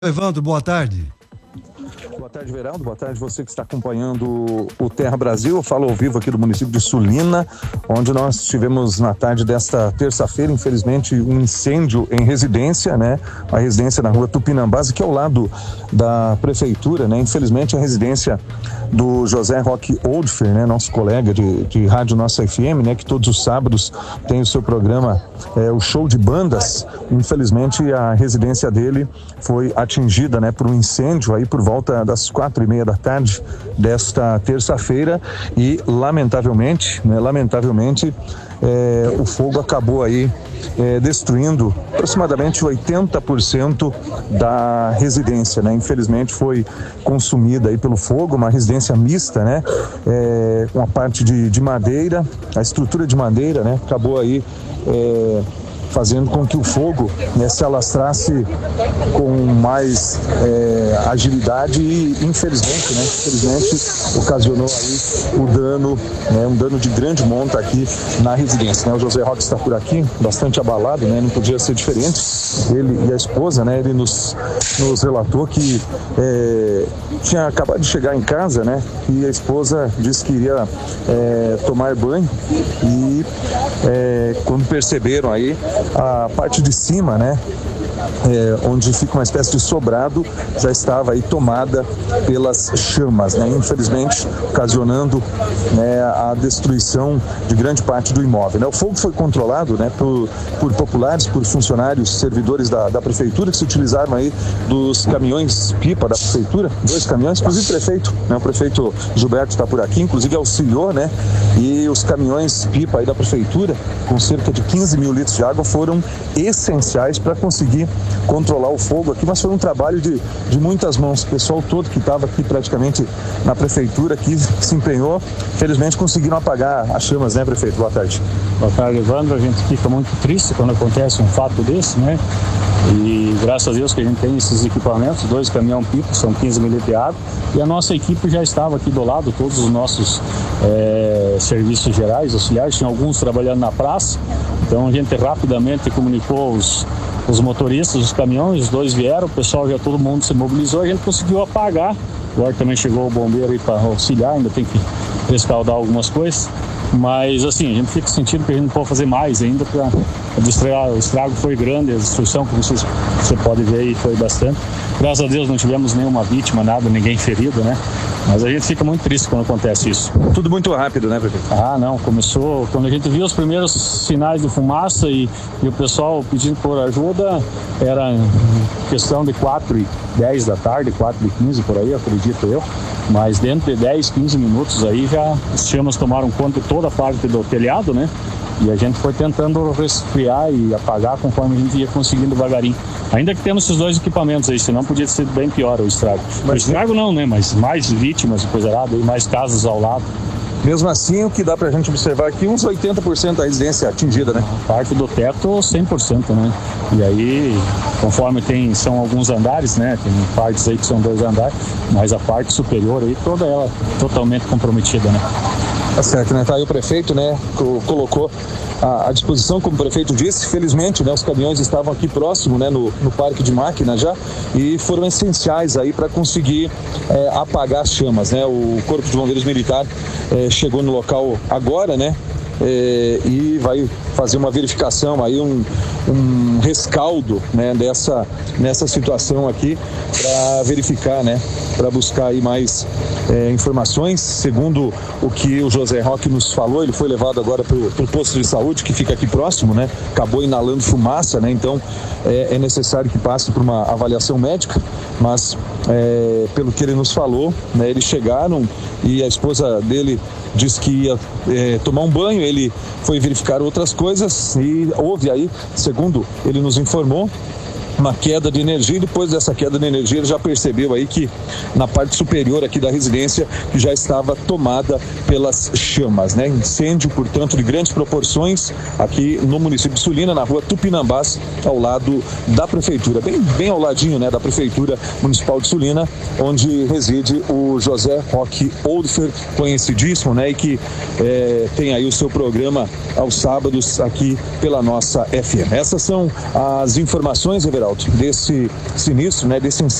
Evandro, boa tarde. Boa tarde, Veraldo. Boa tarde, você que está acompanhando o Terra Brasil. Eu falo ao vivo aqui do município de Sulina, onde nós tivemos na tarde desta terça-feira, infelizmente, um incêndio em residência, né? A residência na rua Tupinambás, que é ao lado da prefeitura, né? Infelizmente, a residência do José Roque Oldfer, né? Nosso colega de rádio Nossa FM, né? Que todos os sábados tem o seu programa, o show de bandas. Infelizmente, a residência dele foi atingida, né? Por um incêndio aí por volta das 4:30 da tarde desta terça-feira e lamentavelmente, o fogo acabou aí destruindo aproximadamente 80% da residência, né? Infelizmente foi consumida aí pelo fogo, uma residência mista, né? Com a parte de madeira, a estrutura de madeira, né? Acabou aí fazendo com que o fogo, né, se alastrasse com mais agilidade e infelizmente ocasionou aí o dano, né, um dano de grande monta aqui na residência, né? O José Roque está por aqui, bastante abalado, né? Não podia ser diferente. Ele e a esposa, né? Ele nos relatou que tinha acabado de chegar em casa, né? E a esposa disse que iria tomar banho e quando perceberam aí a parte de cima, né? Onde fica uma espécie de sobrado, já estava aí tomada pelas chamas, né? Infelizmente, ocasionando, né, a destruição de grande parte do imóvel, né? O fogo foi controlado, né, por populares, por funcionários, servidores da prefeitura, que se utilizaram aí dos caminhões pipa da prefeitura, 2 caminhões, inclusive o prefeito, né? O prefeito Gilberto está por aqui, inclusive auxiliou, né? E os caminhões pipa aí da prefeitura, com cerca de 15 mil litros de água, foram essenciais para conseguir controlar o fogo aqui, mas foi um trabalho de muitas mãos. O pessoal todo que estava aqui praticamente na prefeitura que se empenhou, felizmente conseguiram apagar as chamas, né, prefeito? Boa tarde. Boa tarde, Evandro. A gente fica muito triste quando acontece um fato desse, né? E graças a Deus que a gente tem esses equipamentos, 2 caminhão-pipa, são 15 mil litros de água, e a nossa equipe já estava aqui do lado, todos os nossos serviços gerais, auxiliares, tinha alguns trabalhando na praça, então a gente rapidamente comunicou os motoristas, os caminhões, os 2 vieram, o pessoal já, todo mundo se mobilizou, a gente conseguiu apagar. Agora também chegou o bombeiro aí para auxiliar, ainda tem que rescaldar algumas coisas, mas assim, a gente fica sentindo que a gente não pode fazer mais ainda, para o estrago foi grande, a destruição que você pode ver aí foi bastante. Graças a Deus não tivemos nenhuma vítima, nada, ninguém ferido, né? Mas a gente fica muito triste quando acontece isso. Tudo muito rápido, né, prefeito? Não, começou, quando a gente viu os primeiros sinais de fumaça e o pessoal pedindo por ajuda, era questão de 4:10 da tarde, 4:15 por aí, acredito eu. Mas dentro de 10, 15 minutos aí já as chamas tomaram conta de toda a parte do telhado, né? E a gente foi tentando resfriar e apagar conforme a gente ia conseguindo devagarinho. Ainda que temos esses 2 equipamentos aí, senão podia ter sido bem pior o estrago. O estrago não, né? Mas mais vítimas e coisa errada, e mais casas ao lado. Mesmo assim, o que dá pra gente observar aqui, uns 80% da residência atingida, né? A parte do teto, 100%, né? E aí, conforme são alguns andares, né? Tem partes aí que são 2 andares, mas a parte superior aí, toda ela totalmente comprometida, né? Tá certo, né? Tá aí o prefeito, né? Colocou à disposição, como o prefeito disse. Felizmente, né? Os caminhões estavam aqui próximo, né? No parque de máquina já, e foram essenciais aí para conseguir apagar as chamas, né? O Corpo de Bombeiros Militar chegou no local agora, né? E vai fazer uma verificação aí, um rescaldo, né, nessa situação aqui, para verificar, né, para buscar aí mais informações. Segundo o que o José Roque nos falou, ele foi levado agora para o posto de saúde que fica aqui próximo, né? Acabou inalando fumaça, né? Então é necessário que passe por uma avaliação médica, mas pelo que ele nos falou, né, eles chegaram e a esposa dele disse que ia tomar um banho, ele foi verificar outras coisas e houve aí, segundo ele nos informou, uma queda de energia, e depois dessa queda de energia ele já percebeu aí que na parte superior aqui da residência que já estava tomada pelas chamas, né? Incêndio, portanto, de grandes proporções aqui no município de Sulina, na rua Tupinambás, ao lado da prefeitura, bem ao ladinho, né, da prefeitura municipal de Sulina, onde reside o José Roque Oldfer, conhecidíssimo, né, e que tem aí o seu programa aos sábados aqui pela nossa FM. Essas são as informações, Everaldo. Geraldo, desse sinistro, né, desse